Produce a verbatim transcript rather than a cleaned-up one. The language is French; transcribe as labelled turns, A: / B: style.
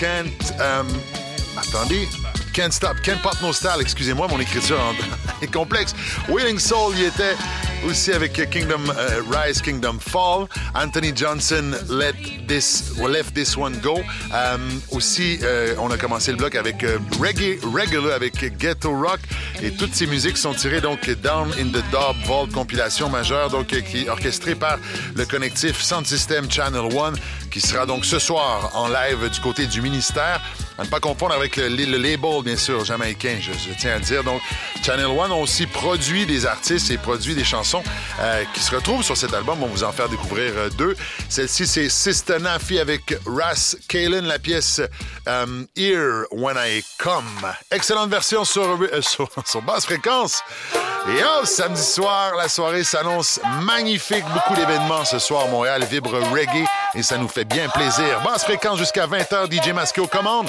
A: Can't... Um, attendez... Can't Stop, Can't Pop No Style, excusez-moi, mon écriture est complexe. Wailing Soul y était aussi avec Kingdom uh, Rise, Kingdom Fall. Anthony Johnson, Let This, Left This One Go. Um, aussi, euh, on a commencé le bloc avec euh, Reggae Regular, avec Ghetto Rock. Et toutes ces musiques sont tirées donc Down in the Dub Vault, compilation majeure, donc euh, qui est orchestrée par le connectif Sound System Channel One, qui sera donc ce soir en live du côté du ministère. À ne pas confondre avec le, le label, bien sûr, jamaïcain, je, je tiens à le dire. Donc, Channel One ont aussi produit des artistes et produit des chansons euh, qui se retrouvent sur cet album. On va vous en faire découvrir euh, deux. Celle-ci, c'est Sister Nafi avec Ras Kalen, la pièce um, Here When I Come. Excellente version sur, euh, sur, sur basse fréquence. Et oh, samedi soir, la soirée s'annonce magnifique. Beaucoup d'événements ce soir. Montréal vibre reggae et ça nous fait bien plaisir. Basse fréquence jusqu'à vingt heures. D J Masqué aux commandes.